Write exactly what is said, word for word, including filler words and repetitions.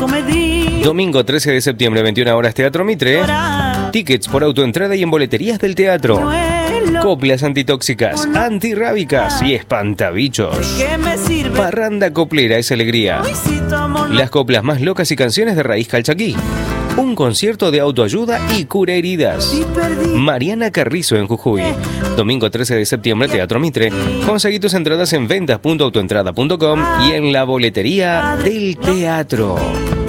comedí. Domingo trece de septiembre, veintiuna horas, Teatro Mitre. Tickets por autoentrada y en boleterías del teatro. Coplas antitóxicas, antirrábicas y espantabichos. ¿Qué me sirve? Parranda coplera es alegría. Hoy si tu amor no- Las coplas más locas y canciones de raíz calchaquí. Un concierto de autoayuda y cura heridas. Y perdí. Mariana Carrizo en Jujuy. Domingo trece de septiembre, Teatro Mitre. Conseguí tus entradas en ventas punto autoentrada punto com y en la boletería del teatro.